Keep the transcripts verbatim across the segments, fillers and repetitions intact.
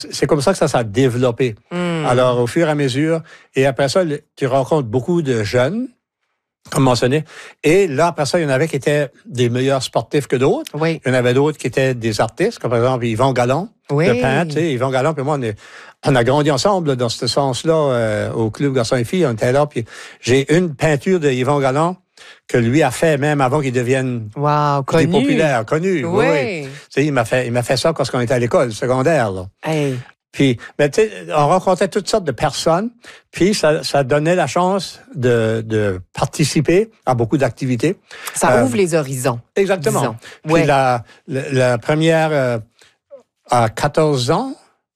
C'est comme ça que ça s'est développé. Mm. Alors, au fur et à mesure, et après ça, tu rencontres beaucoup de jeunes, comme mentionné. Et là, après ça, il y en avait qui étaient des meilleurs sportifs que d'autres. Oui. Il y en avait d'autres qui étaient des artistes, comme par exemple Yvon Gallon, oui. le peintre. Tu sais, Yvon Gallon, puis moi, on, est, on a grandi ensemble là, dans ce sens-là euh, au Club Garçons et Filles. On était là, puis j'ai une peinture de Yvon Gallon que lui a fait même avant qu'il devienne wow, connu. populaire, connu. Oui. oui. Tu sais, il m'a fait, il m'a fait ça quand on était à l'école secondaire. Là. Hey. Puis, ben, tu sais, on rencontrait toutes sortes de personnes, puis ça, ça donnait la chance de, de participer à beaucoup d'activités. Ça euh, ouvre les horizons. Exactement. Disons. Puis ouais. la, la, la première, euh, à quatorze ans,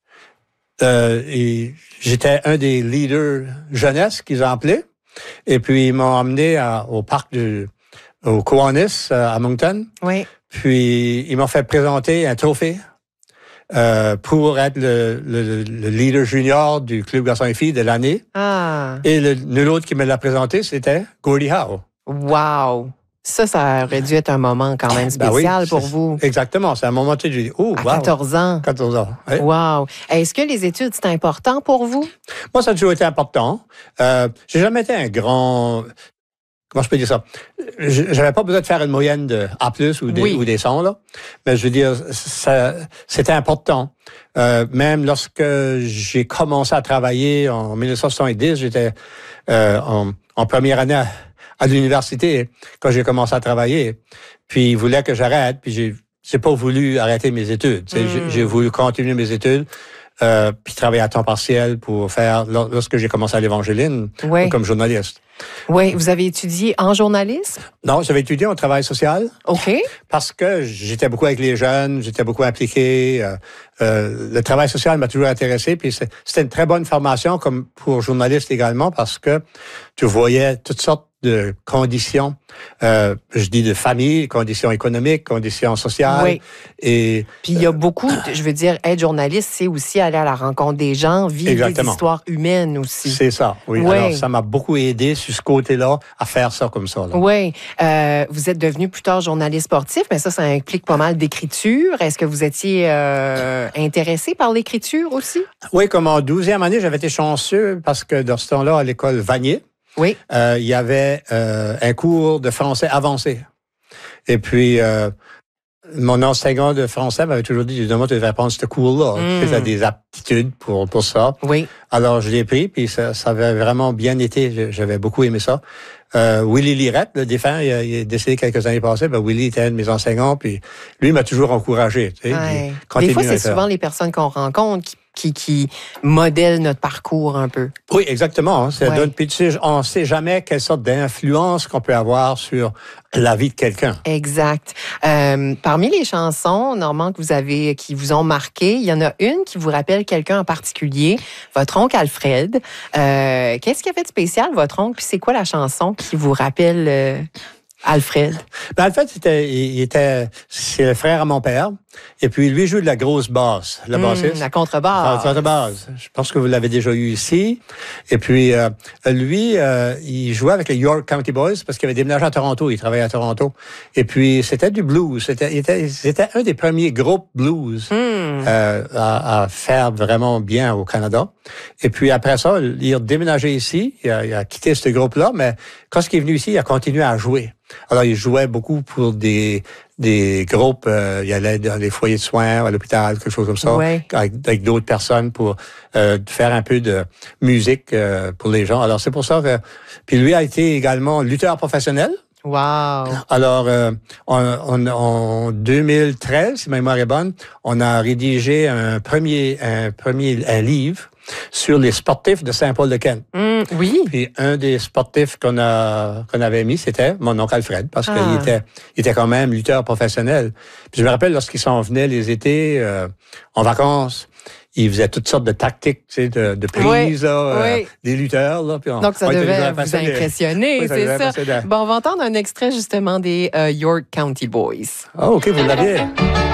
euh, et j'étais un des leaders jeunesse qu'ils ont appelé, et puis ils m'ont emmené à, au parc du, au Kiwanis, à Moncton. Oui. Puis ils m'ont fait présenter un trophée. Euh, pour être le, le, le leader junior du Club Garçons et Filles de l'année. Ah. Et le, nul autre qui me l'a présenté, c'était Gordie Howe. Wow! Ça, ça aurait dû être un moment quand même spécial ben oui, pour vous. Exactement. C'est un moment où j'ai dit, oh, à wow. quatorze ans. quatorze ans. Oui. Wow! Est-ce que les études, c'est important pour vous? Moi, ça a toujours été important. Euh, j'ai jamais été un grand... Comment je peux dire ça? J'avais pas besoin de faire une moyenne de A plus ou des, oui. ou des cent, là. Mais je veux dire, ça, c'était important. Euh, même lorsque j'ai commencé à travailler en dix-neuf cent soixante-dix, j'étais euh, en, en première année à, à l'université quand j'ai commencé à travailler. Puis ils voulaient que j'arrête, puis j'ai, j'ai pas voulu arrêter mes études. Mm. J'ai, j'ai voulu continuer mes études. Euh, puis travailler à temps partiel pour faire, lorsque j'ai commencé à l'Évangéline, oui. comme journaliste. Oui, vous avez étudié en journalisme? Non, j'avais étudié en travail social. OK. Parce que j'étais beaucoup avec les jeunes, j'étais beaucoup impliqué. Euh, euh, le travail social m'a toujours intéressé, puis c'est, c'était une très bonne formation comme pour journaliste également, parce que tu voyais toutes sortes de conditions, euh, je dis de famille, conditions économiques, conditions sociales. Oui. Et puis il y a beaucoup, je veux dire, être journaliste, c'est aussi aller à la rencontre des gens, vivre Exactement. Des histoires humaines aussi. C'est ça, oui. oui. Alors ça m'a beaucoup aidé sur ce côté-là à faire ça comme ça. Là. Oui. Euh, vous êtes devenu plus tard journaliste sportif, mais ça, ça implique pas mal d'écriture. Est-ce que vous étiez euh, intéressé par l'écriture aussi? Oui, comme en douzième année, j'avais été chanceux parce que dans ce temps-là, à l'école Vanier, oui. Euh, il y avait euh, un cours de français avancé. Et puis, euh, mon enseignant de français m'avait toujours dit, évidemment, tu devrais prendre ce cours-là. Mm. Tu as des aptitudes pour, pour ça. Oui. Alors, je l'ai pris, puis ça, ça avait vraiment bien été. J'avais beaucoup aimé ça. Euh, Willy Lirette, le défunt, il, il est décédé quelques années passées. Ben, Willy était un de mes enseignants, puis lui m'a toujours encouragé. Tu sais, ouais. Des fois, c'est souvent les personnes qu'on rencontre qui Qui, qui modèle notre parcours un peu. Oui, exactement. Ça ouais. donne, puis tu sais, on ne sait jamais quelle sorte d'influence qu'on peut avoir sur la vie de quelqu'un. Exact. Euh, parmi les chansons, Normand, que vous avez, qui vous ont marqué, il y en a une qui vous rappelle quelqu'un en particulier, votre oncle Alfred. Euh, qu'est-ce qu'il a fait de spécial, votre oncle? Puis c'est quoi la chanson qui vous rappelle euh, Alfred? Ben, Alfred, c'était, il était, c'est le frère à mon père. Et puis, lui joue de la grosse basse, la bassiste. Mmh, la contrebasse. La contrebasse. Je pense que vous l'avez déjà eu ici. Et puis, euh, lui, euh, il jouait avec les York County Boys parce qu'il avait déménagé à Toronto. Il travaillait à Toronto. Et puis, c'était du blues. C'était, il était, c'était un des premiers groupes blues mmh. euh, à, à faire vraiment bien au Canada. Et puis, après ça, il a déménagé ici. Il a, il a quitté ce groupe-là. Mais quand il est venu ici, il a continué à jouer. Alors, il jouait beaucoup pour des... des groupes, euh, il allait dans les foyers de soins, à l'hôpital, quelque chose comme ça, ouais. avec, avec d'autres personnes pour euh, faire un peu de musique euh, pour les gens. Alors, c'est pour ça que... Puis lui a été également lutteur professionnel. Wow! Alors, euh, on, on, en deux mille treize, si ma mémoire est bonne, on a rédigé un premier, un premier un livre sur les sportifs de Saint-Paul-de-Kent. Mmh, oui. Puis un des sportifs qu'on a qu'on avait mis, c'était mon oncle Alfred, parce ah. qu'il était il était quand même lutteur professionnel. Puis je me rappelle lorsqu'ils s'en venaient les étés euh, en vacances, ils faisaient toutes sortes de tactiques, tu sais, de, de prise, oui, là, oui. Euh, des lutteurs. Là, puis on, donc, ça ouais, devait vous impressionner, oui, c'est ça. ça. Bon, on va entendre un extrait, justement, des uh, York County Boys. Ah, OK, vous l'aviez.